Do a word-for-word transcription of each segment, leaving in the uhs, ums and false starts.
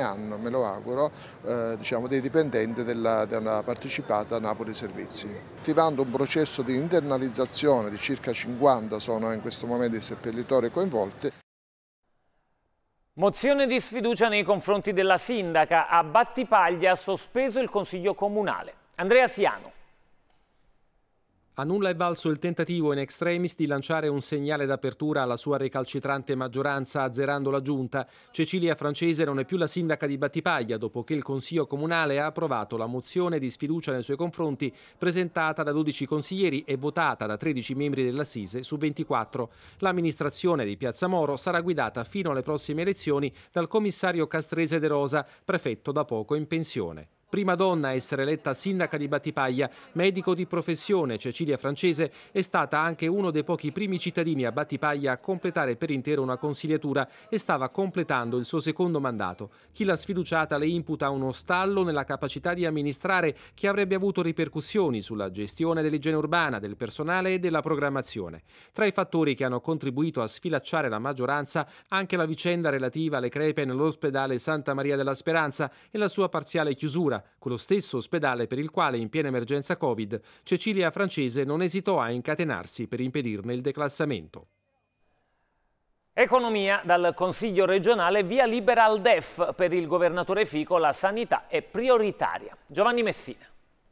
anno, me lo auguro, eh, diciamo, dei dipendenti della, della partecipata Napoli Servizi. Attivando un processo di internalizzazione di circa cinquanta sono in questo momento i seppellitori coinvolti. Mozione di sfiducia nei confronti della sindaca. A Battipaglia ha sospeso il consiglio comunale. Andrea Siano. A nulla è valso il tentativo in extremis di lanciare un segnale d'apertura alla sua recalcitrante maggioranza azzerando la giunta. Cecilia Francese non è più la sindaca di Battipaglia dopo che il Consiglio Comunale ha approvato la mozione di sfiducia nei suoi confronti presentata da dodici consiglieri e votata da tredici membri dell'Assise su ventiquattro. L'amministrazione di Piazza Moro sarà guidata fino alle prossime elezioni dal commissario Castrese De Rosa, prefetto da poco in pensione. Prima donna a essere eletta sindaca di Battipaglia, medico di professione, Cecilia Francese è stata anche uno dei pochi primi cittadini a Battipaglia a completare per intero una consigliatura e stava completando il suo secondo mandato. Chi l'ha sfiduciata le imputa uno stallo nella capacità di amministrare che avrebbe avuto ripercussioni sulla gestione dell'igiene urbana, del personale e della programmazione. Tra i fattori che hanno contribuito a sfilacciare la maggioranza anche la vicenda relativa alle crepe nell'ospedale Santa Maria della Speranza e la sua parziale chiusura, quello stesso ospedale per il quale in piena emergenza Covid Cecilia Francese non esitò a incatenarsi per impedirne il declassamento. Economia. Dal Consiglio regionale via libera al D E F. Per il governatore Fico la sanità è prioritaria. Giovanni Messina.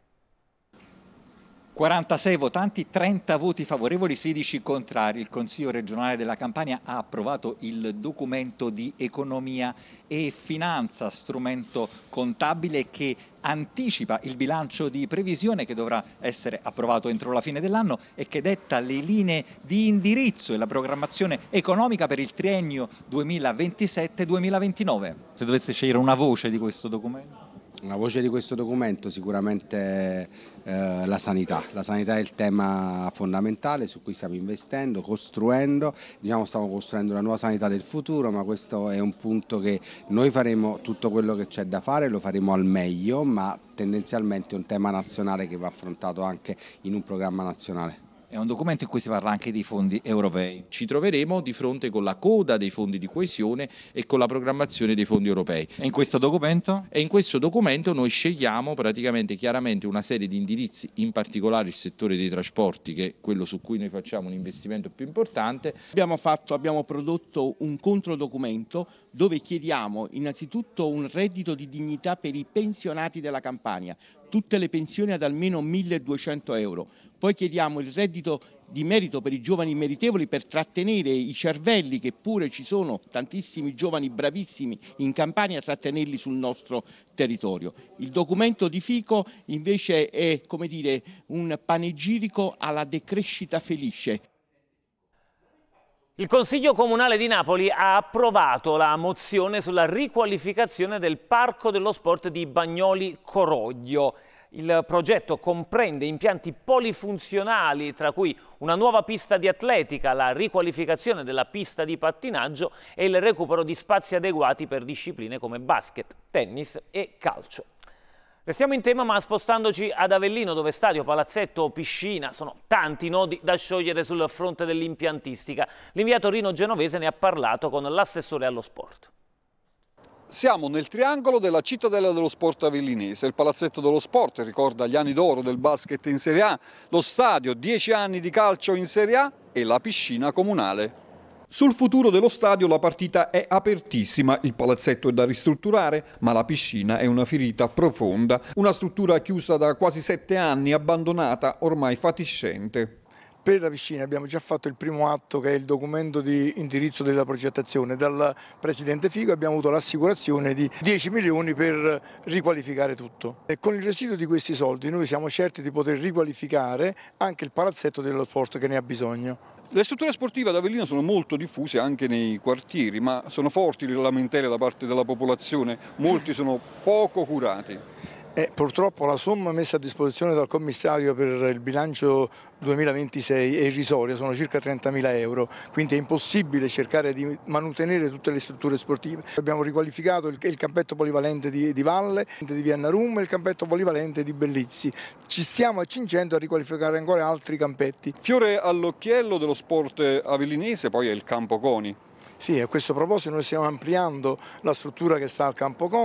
quarantasei votanti, trenta voti favorevoli, sedici contrari. Il Consiglio regionale della Campania ha approvato il documento di economia e finanza, strumento contabile che anticipa il bilancio di previsione che dovrà essere approvato entro la fine dell'anno e che detta le linee di indirizzo e la programmazione economica per il triennio duemilaventisette duemilaventinove. Se dovesse scegliere una voce di questo documento? Una voce di questo documento sicuramente eh, la sanità. La sanità è il tema fondamentale su cui stiamo investendo, costruendo, diciamo stiamo costruendo la nuova sanità del futuro, ma questo è un punto che noi faremo tutto quello che c'è da fare, lo faremo al meglio, ma tendenzialmente è un tema nazionale che va affrontato anche in un programma nazionale. È un documento in cui si parla anche di fondi europei. Ci troveremo di fronte con la coda dei fondi di coesione e con la programmazione dei fondi europei. E in questo documento? E in questo documento noi scegliamo praticamente chiaramente una serie di indirizzi, in particolare il settore dei trasporti, che è quello su cui noi facciamo un investimento più importante. Abbiamo fatto, abbiamo prodotto un controdocumento dove chiediamo innanzitutto un reddito di dignità per i pensionati della Campania, tutte le pensioni ad almeno milleduecento euro. Poi chiediamo il reddito di merito per i giovani meritevoli per trattenere i cervelli, che pure ci sono tantissimi giovani bravissimi in Campania, a trattenerli sul nostro territorio. Il documento di Fico invece è, come dire, un panegirico alla decrescita felice. Il Consiglio Comunale di Napoli ha approvato la mozione sulla riqualificazione del Parco dello Sport di Bagnoli Coroglio. Il progetto comprende impianti polifunzionali, tra cui una nuova pista di atletica, la riqualificazione della pista di pattinaggio e il recupero di spazi adeguati per discipline come basket, tennis e calcio. Restiamo in tema, ma spostandoci ad Avellino, dove stadio, palazzetto, piscina, sono tanti nodi da sciogliere sul fronte dell'impiantistica. L'inviato Rino Genovese ne ha parlato con l'assessore allo sport. Siamo nel triangolo della cittadella dello sport avellinese. Il palazzetto dello sport ricorda gli anni d'oro del basket in Serie A, lo stadio, dieci anni di calcio in Serie A e la piscina comunale. Sul futuro dello stadio la partita è apertissima, il palazzetto è da ristrutturare, ma la piscina è una ferita profonda, una struttura chiusa da quasi sette anni, abbandonata, ormai fatiscente. Per la piscina abbiamo già fatto il primo atto, che è il documento di indirizzo della progettazione. Dal Presidente Fico abbiamo avuto l'assicurazione di dieci milioni per riqualificare tutto. E con il residuo di questi soldi noi siamo certi di poter riqualificare anche il palazzetto dello sport che ne ha bisogno. Le strutture sportive ad Avellino sono molto diffuse anche nei quartieri, ma sono forti le lamentele da parte della popolazione, molti sono poco curati. E purtroppo la somma messa a disposizione dal commissario per il bilancio duemilaventisei è irrisoria, sono circa trentamila euro, quindi è impossibile cercare di mantenere tutte le strutture sportive. Abbiamo riqualificato il, il campetto polivalente di, di Valle, di Vienna Rum e il campetto polivalente di Bellizzi. Ci stiamo accingendo a riqualificare ancora altri campetti. Fiore all'occhiello dello sport avellinese poi è il Campo Coni. Sì, a questo proposito noi stiamo ampliando la struttura che sta al Campo Coni.